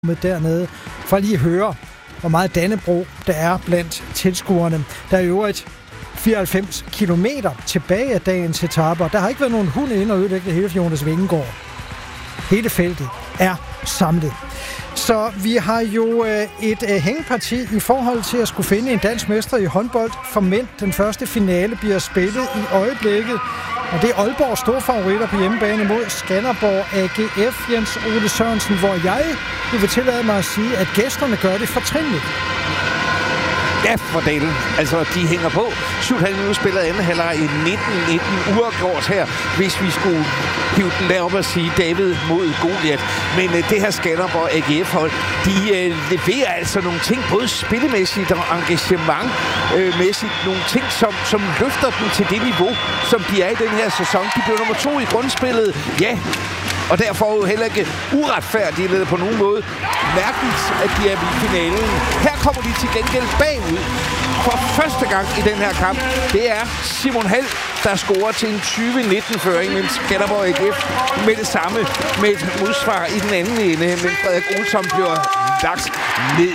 dernede, for lige at høre, hvor meget Dannebrog der er blandt tilskuerne. Der er i øvrigt 94 kilometer tilbage af dagens etape, og der har ikke været nogen hund inde og ødelægge det hele for Jonas Vingegaard. Hele feltet er samlet. Så vi har jo et hængeparti i forhold til at skulle finde en dansk mester i håndbold for mænd. Den første finale bliver spillet i øjeblikket, og det er Aalborgs store favoritter på hjemmebane mod Skanderborg AGF. Jens Ole Sørensen, hvor jeg vil tillade mig at sige, at gæsterne gør det fortrinligt. Ja, for delen. Altså, de hænger på. 7,5 minutter spillet anden halvleg i 19-19 uafgjort her, hvis vi skulle hive den derop og sige David mod Goliat. Men det her Skanderborg AGF-hold, de leverer altså nogle ting, både spillemæssigt og engagementmæssigt. Nogle ting, som løfter dem til det niveau, som de er i den her sæson. De blev nummer 2 i grundspillet. Ja, og derfor jo heller ikke uretfærdigt eller på nogen måde mærkeligt, at de er i finalen. Her kommer de til gengæld bagud for første gang i den her kamp. Det er Simon Hald, der scorer til en 20-19-føring, mens Skanderborg AGF med det samme med et modsvar i den anden ende, men Frederik Olsson bliver lagt ned.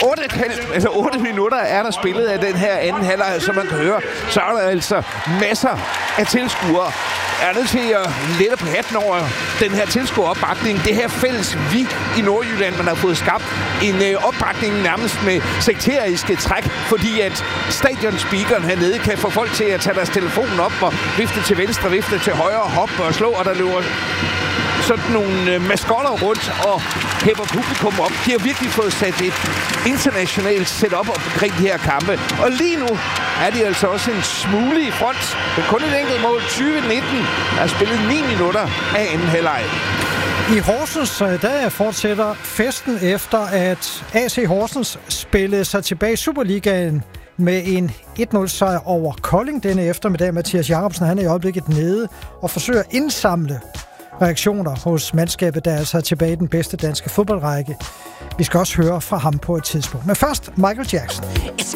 8 minutter er der spillet af den her anden halvleg, som man kan høre. Så er der altså masser af tilskuere. Jeg er nødt til at lette på hatten over den her tilskueropbakning. Det her fælles vi i Nordjylland, man har fået skabt en opbakning nærmest med sekteriske træk, fordi at stadionspeakeren hernede kan få folk til at tage deres telefon op og vifte til venstre, vifte til højre, hoppe og slå, og der løber sådan nogle maskotter rundt og hæpper publikum op. De har virkelig fået sat et internationalt setup omkring de her kampe. Og lige nu er de altså også en smule i front. Men kun et enkelt mål. 20-19 er spillet 9 minutter af anden halvleg. I Horsens, der fortsætter festen efter, at AC Horsens spillede sig tilbage i Superligaen med en 1-0-sejr over Kolding denne eftermiddag. Mathias Jacobsen, han er i øjeblikket nede og forsøger at indsamle reaktioner hos mandskabet, der altså er tilbage i den bedste danske fodboldrække. Vi skal også høre fra ham på et tidspunkt. Men først Michael Jackson.